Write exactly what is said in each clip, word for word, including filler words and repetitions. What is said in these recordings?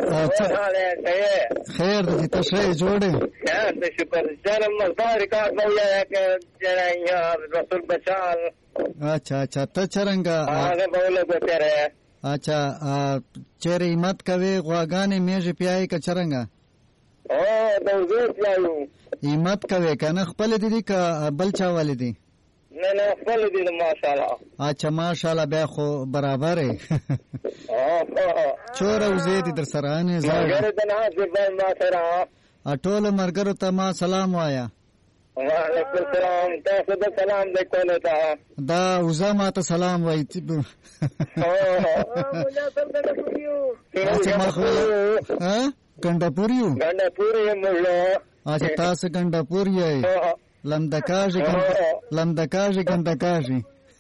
خیر دی ته شې جوړې خیر دې شکر جنم مزدار ریکارډ مویا کې جنیا رسول بچال اچھا اچھا ته چرنګا هغه بوله ګوتره اچھا چیرې مت کوي غواګانې میږي پیای ک چرنګا او دوزه پیایو ایمت کوي کنه خپل دي ک بل چا والدي نه نه خپل دي ماشاءالله اچھا ماشاءالله بیا خو برابر ہے چور او زید در سره نه زړه غره د نه ځبل ما سره اټول مرګرو ته ما سلام وایا وعلیکم السلام تاسو ته سلام لیکونه تا دا وزا ما ته سلام وای او مولا څنګه پوریو اچھا ما خو ها ګنده پوریو ګنده پوریو مولا اچھا تاسو ګنده پوریو لمدکاږي لمدکاږي ګندکاږي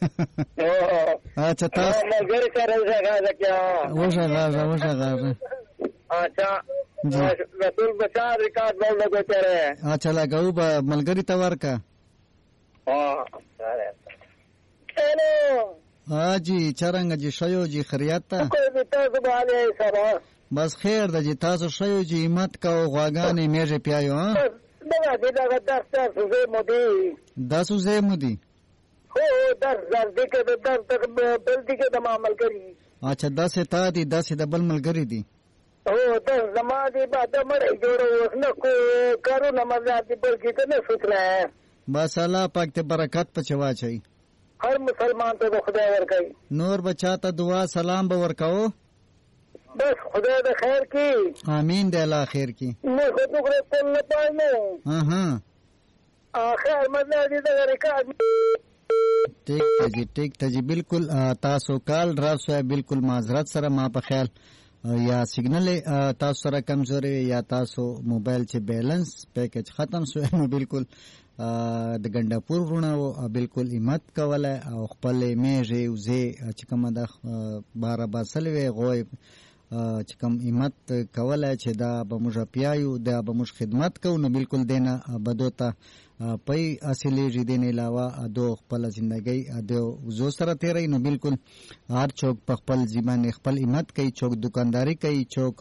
اچھا تاسو مګر سره ځای کیا وځه غاځه وځه غاځه اچھا رسول بچار ریکارډ باندې لګوته رہے اچھا لګاو به ملګری ته ورکا ها سره هلو ها جی چرنګ جی شیو جی خیریت ته کوئی به تاسو باندې سره بس خیر د جی تاسو شیو جی مت کو غواګانې میږي پیایو ها دا دې دا تاسو زه مودي تاسو زه مودي هو درس درس دې کې درس تک بل دې کې د عمل کوي اچھا داسې تا دي داسې د بل ملګری دي او درس زما دې بعد مړ جوړو نه کو کارو نه مزه دې بل کې نه سوچلا بس الله پاک ته برکت پچوا چي هر مسلمان ته خدای ورکړي نور بچا ته دعا سلام به ورکاو بس خدای د خیر کی امين دې الله خیر کی نه خو ته کول نه پاینو ها ها اخر مزه دې د ریکارډ ٹھیک ته جی ٹھیک ته جی بالکل تاسو کال راځو بالکل معذرت سره ما په خیال یا سیګنل تاسو سره کمزوري یا تاسو موبایل چې بیلنس پیکج ختم شو نو بالکل د ګنداپور ورونه بالکل همت کوله او خپل میږي وزي چې کومه د بار باسلوي غوي چې کوم همت کوله چې دا به موږ پیایو دا به موږ خدمت کوو نو بالکل دینه بدوته پي اصلي دین علاوه دو خپل ژوندۍ دو زو سره تیرې نو بالکل هر څوک په خپل ځمانه خپل همت کوي څوک دکانداري کوي څوک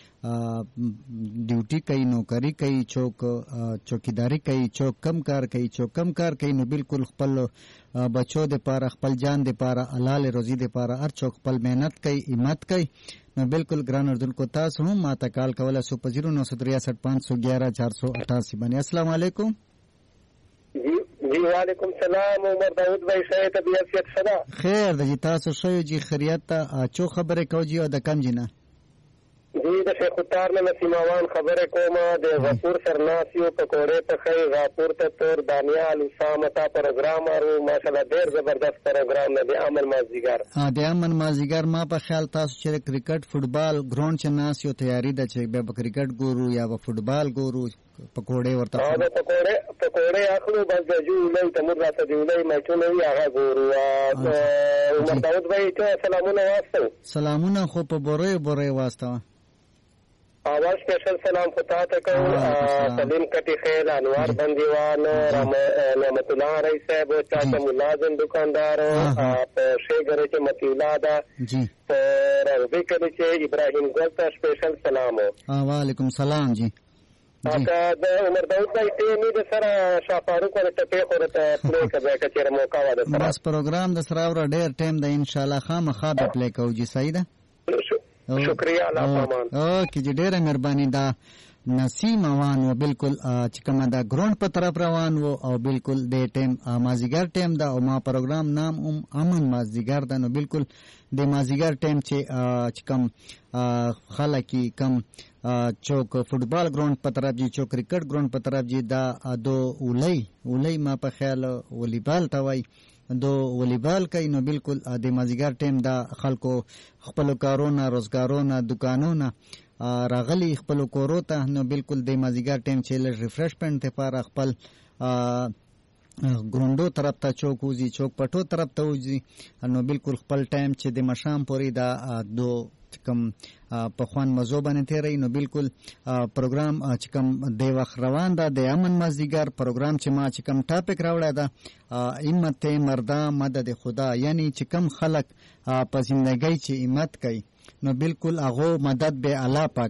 ډیوټي کوي نوکری کوي څوک چوکیداری کوي څوک کم کار کوي څوک کم کار کوي نو بالکل خپل بچو د پاره خپل جان د پاره حلال روزي د پاره هر څوک خپل مهنت کوي همت کوي نو بالکل ګران اردن کو تاسو هم ما ته کال کوله سو په صفر نو تریسٹھ پانچ سو گیارہ چار سو اٹھاسی باندې السلام علیکم جی جی وعلیکم السلام عمر داود بھائی شای طبیعت صدا خیر د جی تاسو شوی جی خیریت ته چو خبره کوجی او د کم جنا جی د شیخ ختار نه سیماوان خبره کومه د غفور سرناسیو پکوړې ته خی غفور ته تور دانیال اسامه تا پروګرام ورو ماشاءالله ډیر زبردست پروګرام نه دی امن مازیګر ها د امن مازیګر ما په خیال تاسو چې کرکټ فوټبال ګراوند چې ناسیو تیاری ده چې به کرکټ ګورو یا به فوټبال ګورو پکوړې ورته ها د پکوړې پکوړې اخلو بس د جو لې تمر راته دی لې مېچونه وی هغه ګورو عمر داود بھائی ته سلامونه واسطه سلامونه خو په بورې بورې واسطه आवाज स्पेशल सलाम खुदा तक सलीम कटी खैर अनवार बंदीवान रहमतुल्लाह रई साहब चाचा मुलाजिम दुकानदार आप शेगरे के मतीलादा जी रवि करे चे इब्राहिम गोल्ता स्पेशल सलाम हां वालेकुम सलाम जी आका द उमर दाऊद भाई ته می د سره شافارو کوله ته په خورته پلی کبه کچره موقع وده بس پروګرام د سره ور ډیر ټیم د ان شاء الله خامخا به پلی کوو جی سیده شکریہ الله پامان اوکې جی ډیره مهرباني دا نسیم روان و بالکل چې کومه دا ګراوند په طرف روان و او بالکل د ټیم مازیګر ټیم دا او ما پروګرام نام هم امن مازیګر دا نو بالکل د مازیګر ټیم چې کوم خلک کم چوک فوټبال ګراوند په طرف جی چوک کرکټ ګراوند په طرف جی دا دو اولۍ اولۍ ما په خیال والیبال ته وای دو والیبال کوي نو بالکل د مازیګر ټیم دا خلکو خپل کارونه روزګارونه دکانونه راغلي خپل کورو ته نو بالکل د مازیګر ټیم چې ریفریشمنت لپاره خپل ګروندو طرف ته چوک وزي چوک پټو طرف ته وزي نو بالکل خپل ټایم چې د مشام پورې دا دو کم په خوان مزو باندې تیرې نو بالکل پروګرام چې کم د وخت روان ده د امن مازیګر پروګرام چې ما چې کم ټاپک راوړی ده همت مردا مدد خدا یعنی چې کم خلک په زندګۍ چې همت کوي نو بالکل هغه مدد به الله پاک